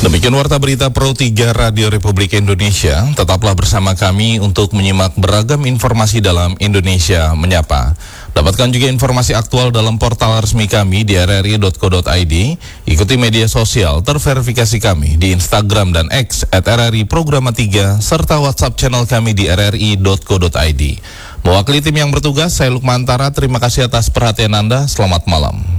Demikian Warta Berita Pro 3 Radio Republik Indonesia. Tetaplah bersama kami untuk menyimak beragam informasi dalam Indonesia Menyapa. Dapatkan juga informasi aktual dalam portal resmi kami di rri.co.id. Ikuti media sosial terverifikasi kami di Instagram dan X @RRI Programa 3 serta WhatsApp channel kami di rri.co.id. Mewakili tim yang bertugas, saya Lukman Antara. Terima kasih atas perhatian Anda. Selamat malam.